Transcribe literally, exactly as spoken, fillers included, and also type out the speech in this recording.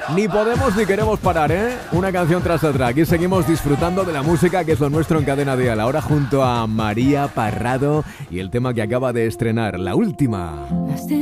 Ni podemos ni queremos parar, ¿eh? Una canción tras otra. Aquí seguimos disfrutando de la música, que es lo nuestro en Cadena Dial. Ahora junto a María Parrado y el tema que acaba de estrenar, La Última.